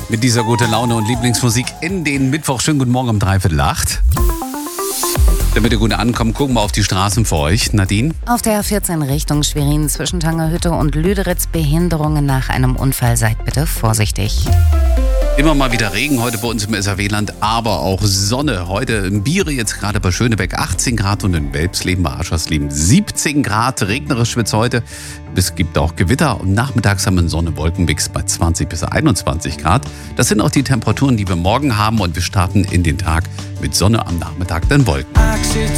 Mit dieser guten Laune und Lieblingsmusik in den Mittwoch. Schönen guten Morgen um 7:45. Damit ihr gut ankommt, gucken wir auf die Straßen für euch. Nadine? Auf der A14 Richtung Schwerin zwischen Tangerhütte und Lüderitz Behinderungen nach einem Unfall. Seid bitte vorsichtig. Immer mal wieder Regen heute bei uns im SRW-Land, aber auch Sonne. Heute in Biere jetzt gerade bei Schönebeck 18 Grad und in Welpsleben bei Aschersleben 17 Grad. Regnerisch wird's heute. Es gibt auch Gewitter und nachmittags haben wir einen Sonne-Wolken-Mix bei 20 bis 21 Grad. Das sind auch die Temperaturen, die wir morgen haben und wir starten in den Tag mit Sonne am Nachmittag, dann Wolken.